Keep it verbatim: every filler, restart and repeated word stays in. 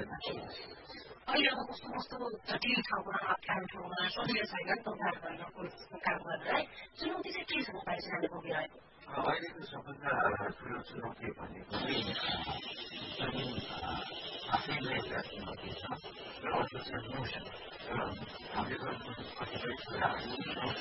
बारेमा के अहिले अब कस्तो कस्तो जटिल ठाउँमा अप्ठ्यारो ठाउँमा सजिलो छैन नि त उद्धार गर्न पुलिसको काम गर्न है चुनौती चाहिँ के छ तपाईँ सानो पुगिरहेको अहिलेको सबभन्दा ठुलो चुनौती भनेको चाहिँ आफैलाई एउटा चुनौती छ र अर्को चाहिँ मोसन हामीले कतिपय कुराहरू